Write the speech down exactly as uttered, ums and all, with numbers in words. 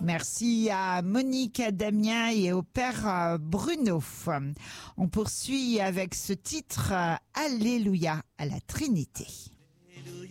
Merci à Monique, à Damien et au père Bruno. On poursuit avec ce titre Alléluia à la Trinité.